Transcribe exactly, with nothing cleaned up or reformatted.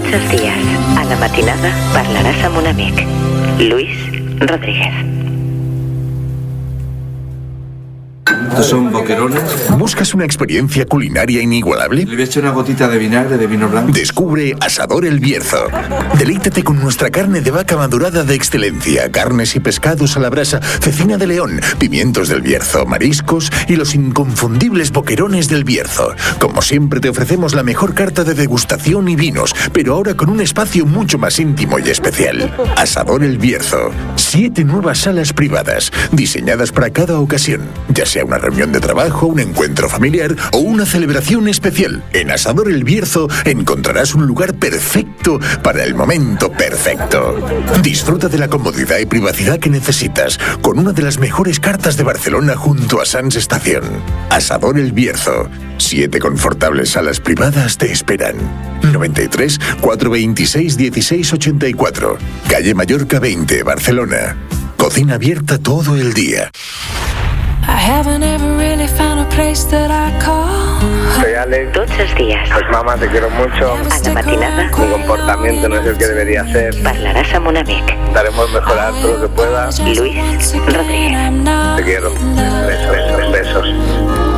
Tots els dies, a la matinada, parlaràs amb un amic. Luis Rodríguez. Estos son boquerones. ¿Buscas una experiencia culinaria inigualable? Le voy a echar una gotita de vinagre de vino blanco. Descubre Asador El Bierzo. Deleítate con nuestra carne de vaca madurada de excelencia, carnes y pescados a la brasa, cecina de león, pimientos del Bierzo, mariscos y los inconfundibles boquerones del Bierzo. Como siempre te ofrecemos la mejor carta de degustación y vinos, pero ahora con un espacio mucho más íntimo y especial. Asador El Bierzo. Siete nuevas salas privadas, diseñadas para cada ocasión, ya sea una reunión de trabajo, un encuentro familiar o una celebración especial. En Asador El Bierzo encontrarás un lugar perfecto para el momento perfecto. Disfruta de la comodidad y privacidad que necesitas con una de las mejores cartas de Barcelona junto a Sans Estación. Asador El Bierzo. Siete confortables salas privadas te esperan. noventa y tres, cuatrocientos veintiséis, dieciséis ochenta y cuatro. Calle Mallorca veinte, Barcelona. Cocina abierta todo el día. Soy Alex. Tots els dies, Pues mamá, te quiero mucho. a la matinada, Mi comportamiento no es el que debería ser. parlaràs amb un amic. Intentaremos mejorar todo lo que pueda. Luis Rodríguez. Te quiero. Besos, besos, besos.